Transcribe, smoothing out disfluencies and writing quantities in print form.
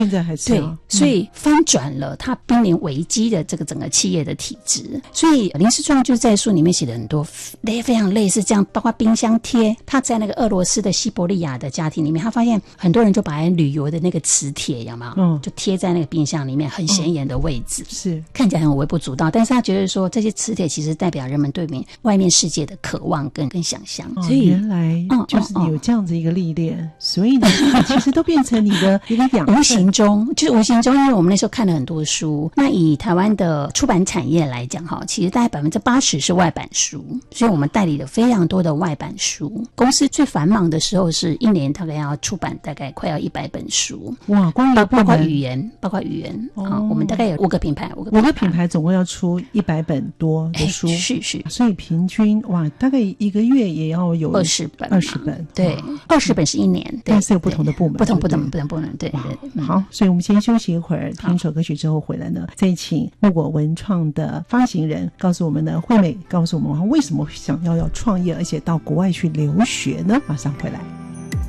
现在还是对，所以翻转了它濒临危机的这个整个企业的体质。所以林世壮就在书里面写了很多非常类似这样，包括冰箱贴，他在那个俄罗斯的西伯利亚的家庭里面，他发现很多人就把旅游的那个磁铁有没有，就贴在那个冰箱里面很显眼的位置， 是看起来很微不足道，但是他觉得说这些磁铁其实代表人们对外面世界的渴望跟想象。所以原来就是你有这样子一个历练，所以呢其实都变成你的一个养分。 无形中，因为我们那时候看了很多书，那以台湾的出版产业来讲其实大概80%是外版书，所以我们代理了非常多的外版书。公司最繁忙的时候是一年大概要出版大概快要100本书。 哇，光包括语言我们大概有5个品牌 ，5个品牌总共要出100本多的书， 是， 所以平均哇，大概一个月也要有 20本，对，20本是一年，对， 但是有不同的部门，不同部门，对。 好，所以我们先休息一会儿，听一首歌曲之后回来呢，再请木果文创的发行人告诉我们呢，惠美告诉我们为什么想要创业，而且到国外去留学呢？马上回来。